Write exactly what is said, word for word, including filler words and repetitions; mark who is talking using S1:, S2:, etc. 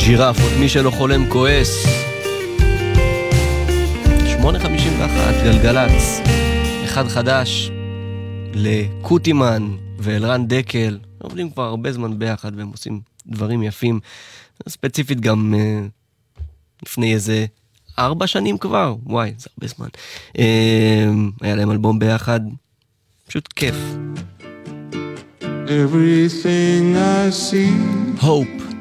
S1: ג'ירפות, מי שלא חולם כועס. שמונה חמישים ואחת, גלגלץ, אחד חדש לקוטימן ואלרן דקל, עובדים כבר הרבה זמן ביחד והם עושים דברים יפים, ספציפית גם uh, לפני איזה ארבע שנים כבר, וואי, זה הרבה זמן. Uh, היה להם אלבום ביחד, פשוט כיף.
S2: Everything I see
S1: Hope